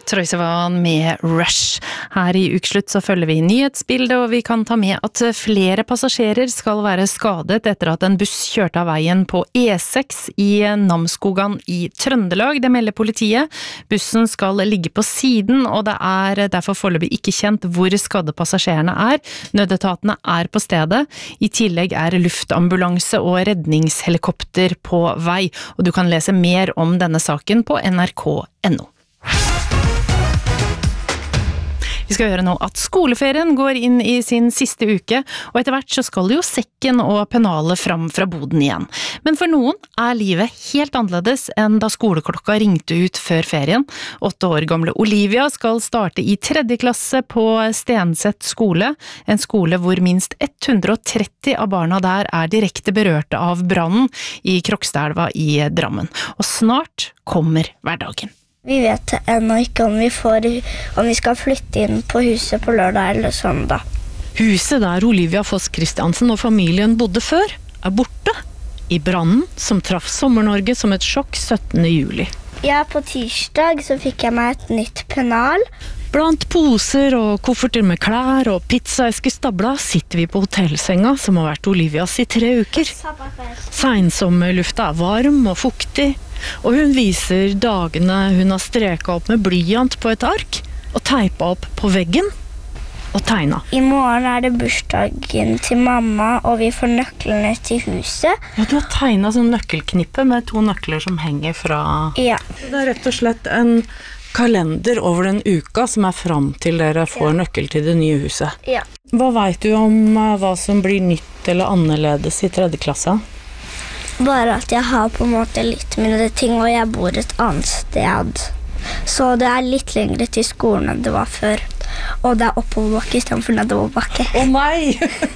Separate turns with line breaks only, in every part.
Troye Sivan med Rush. Her i Ukeslutt så følger vi nyhetsbildet, og vi kan ta med at flere passasjerer skal være skadet etter at en buss kjørte av veien på E6 i Namsskogan i Trøndelag. Det melder politiet. Bussen skal ligge på siden, og det er derfor foreløpig ikke kjent hvor skadde passasjerene er. Nødetatene er på stedet. I tillegg er luftambulanse og redningshelikopter på vei, og du kan lese mer om denne saken på nrk.no. Vi skal høre nå at skoleferien går inn i sin siste uke, og etter hvert så skal jo sekken og pennalet fram fra boden igjen. Men for noen er livet helt annerledes enn da skoleklokka ringte ut før ferien. 8 år gamle Olivia skal starte i 3. klasse på Stenseth skole, en skole hvor minst 130 av barna der er direkte berørte av brannen i Krokstadelva i Drammen. Og snart kommer hverdagen.
Vi vet ennå ikke om vi skal flytte inn på huset på lørdag eller søndag.
Huset der Olivia Foss Christiansen og familien bodde før, er borte. I brannen som traff Sommer-Norge som et sjokk 17. juli.
Ja, på tirsdag så fikk jeg meg et nytt pennal.
Blant poser og kofferter med klær og pizzaesker stabla sitter vi på hotellsenga som har vært Olivias i 3 uker. Seinsommerlufta er varm og fuktig, og hun viser dagene hun har streket opp med blyant på et ark og teipet opp på veggen og tegnet.
I morgen er det bursdagen til mamma, og vi får nøklene til huset.
Ja, du har tegnet sånn nøkkelknippe med 2 nøkler som henger fra...
Ja.
Det er rett og slett en kalender over den uka som er fram til dere får nøkkel til det nye huset.
Ja.
Hva vet du om hva som blir nytt eller annerledes i 3. klasse?
Bare at jeg har på en måte litt mindre ting, og jeg bor et annet sted. Så det er litt lengre til skolen enn det var før. Og det er oppoverbakke i stedet for nedoverbakke.
Å nei!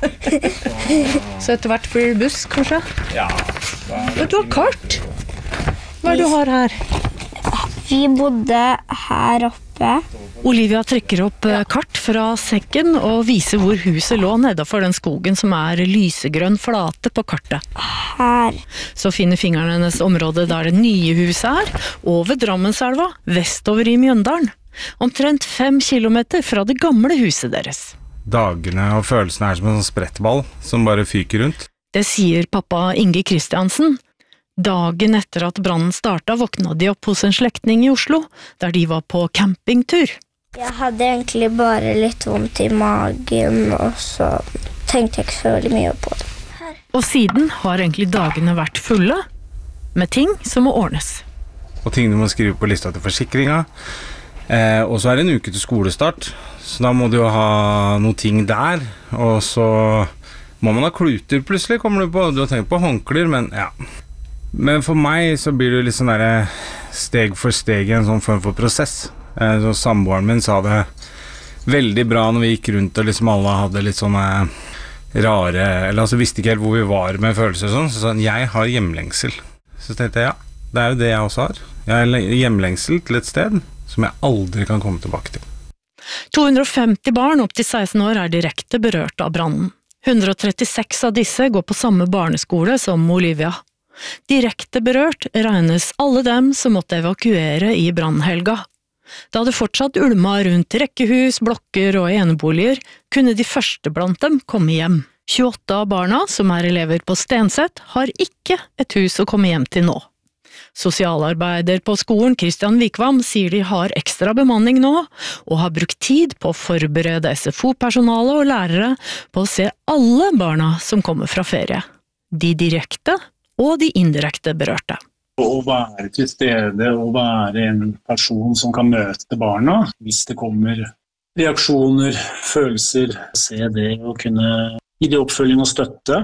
Så etter hvert blir det buss, kanskje?
Ja.
Du har kart. Hva er det du har her?
Vi bodde her oppe.
Olivia trekker opp kart fra sekken og viser hvor huset lå nedenfor den skogen som er lysegrønn flate på kartet.
Her.
Så finner fingrene hennes området der det nye huset er, over Drammenselva, vestover i Mjøndalen. Omtrent 5 kilometer fra det gamle huset deres.
Dagene og følelsene er som en sånn sprettball som bare fyker rundt.
Det sier pappa Inge Kristiansen. Dagen etter at brannen startet, våkna de opp hos en slektning i Oslo, der de var på campingtur.
Jeg hadde egentlig bare litt vondt i magen, og så tenkte jeg ikke så veldig mye på det.
Og siden har egentlig dagene vært fulle, med ting som må ordnes.
Og ting du må skrive på lista til forsikringa. Og så er det en uke til skolestart, så da må du jo ha noe ting der. Og så må man ha kluter plutselig, kommer du på. Du har tenkt på håndklær, men ja. Men for meg så blir det litt sånn der steg for steg en sånn form for prosess. Så samboeren min sa det veldig bra når vi gikk rundt og liksom alle hadde litt sånne rare, eller altså visste ikke helt hvor vi var med følelser og sånn, så sa han, jeg har hjemlengsel. Så tenkte jeg, ja, det er jo det jeg også har. Jeg har hjemlengsel til et sted som jeg aldri kan komme tilbake til.
250 barn opp til 16 år er direkte berørt av brannen. 136 av disse går på samme barneskole som Olivia. Direkte berørt regnes alle dem som måtte evakuere i brannhelga. Da det fortsatt ulma rundt rekkehus, blokker og eneboliger, kunne de første blant dem komme hjem. 28 av barna, som er elever på Stenseth, har ikke et hus å komme hjem til nå. Sosialarbeider på skolen, Kristian Vikvam, sier de har ekstra bemanning nå, og har brukt tid på å forberede SFO-personale og lærere på å se alle barna som kommer fra ferie. De direkte og de indirekte berørte.
Å være til stede og være en person som kan møte barna hvis det kommer reaksjoner, følelser, se det og kunne gi det oppfølging og støtte.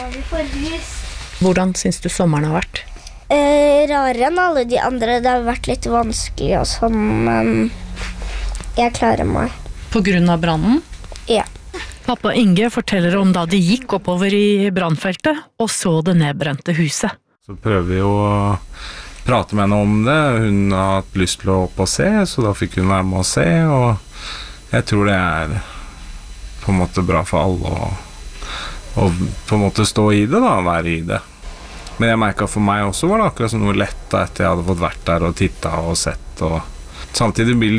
Hvordan synes du sommeren har vært?
Rarere enn alle de andre. Det har vært litt vanskelig og sånn, men jeg klarer meg.
På grunn av brannen?
Ja.
Pappa Inge forteller om da de gikk oppover i brannfeltet og så det nedbrente huset.
Så prøver vi å prate med henne om det. Hun har hatt lyst til å opp og se, så da fikk hun være med å se, og jeg tror det er på en måte bra for alle å på en måte stå i det da, være i det. Men jeg merket for meg også var det akkurat som noe lett etter jeg hadde fått vært der og tittet og sett, og samtidig blir